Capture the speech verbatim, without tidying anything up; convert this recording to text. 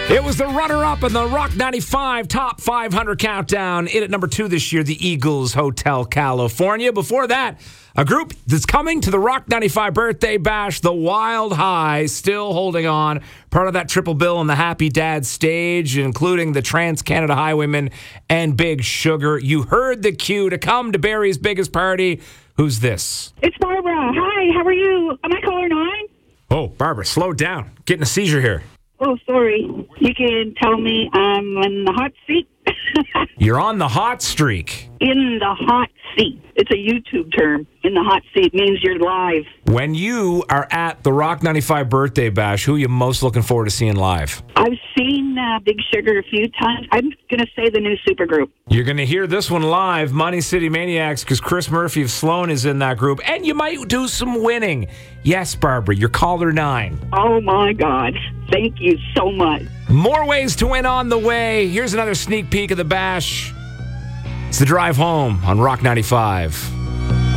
It was the runner-up in the Rock ninety-five Top five hundred Countdown. In at number two this year, the Eagles, Hotel California. Before that, a group that's coming to the Rock ninety-five Birthday Bash, the Wild High, still holding on. Part of that triple bill on the Happy Dad stage, including the Trans-Canada Highwaymen and Big Sugar. You heard the cue to come to Barrie's biggest party. Who's this? It's Barbara. Hi, how are you? Am I caller nine? Oh, Barbara, slow down. Getting a seizure here. Oh, sorry. You can tell me I'm in the hot seat. You're on the hot streak. In the hot seat. It's a YouTube term. In the hot seat means you're live. When you are at the Rock ninety-five Birthday Bash, who are you most looking forward to seeing live? I've seen uh, Big Sugar a few times. I'm going to say the new supergroup. You're going to hear this one live, Money City Maniacs, because Chris Murphy of Sloan is in that group. And you might do some winning. Yes, Barbara, you're caller nine. Oh, my God. Thank you so much. More ways to win on the way. Here's another sneak peek of the bash. It's the drive home on Rock ninety-five.